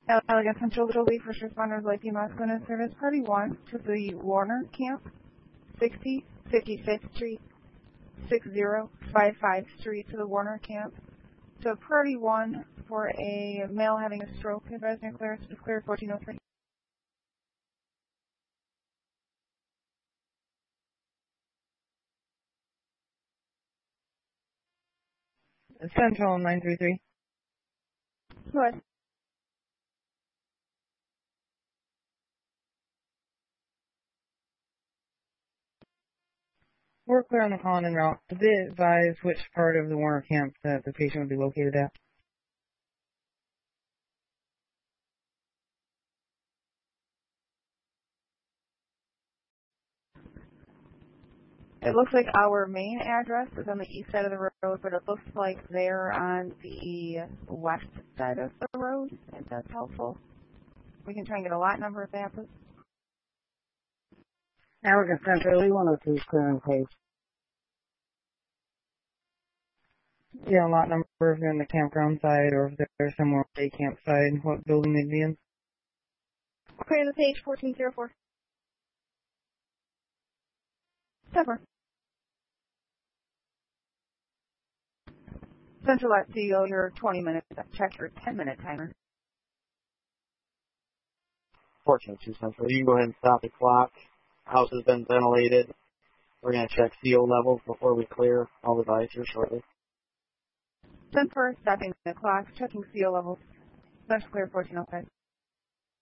Elegant Central Little League First Responders Light Beam Masculine Service Party 1 to the Warner Camp, 60 55th Street, 6055 Street to the Warner Camp. To Party 1 for a male having a stroke. Advising clearance is clear 1403. Central 933. Good. We're clear on the call en route. Did they advise which part of the Warner camp that the patient would be located at? It looks like our main address is on the east side of the road, but it looks like they're on the west side of the road, if that's helpful. We can try and get a lot number if that happens. Elegant Central, E102 is clearing page. Yeah, lot number if they're in the campground side or if they're somewhere on the campsite, what building they'd be in. Clear the page 1404. Sever. Central at CEO, your 20 minutes. Check your 10-minute timer. 1402 Central. You can go ahead and stop the clock. House has been ventilated. We're going to check CO levels before we clear. I'll advise you shortly. Central, stopping the clock, checking CO levels. Central clear 1405.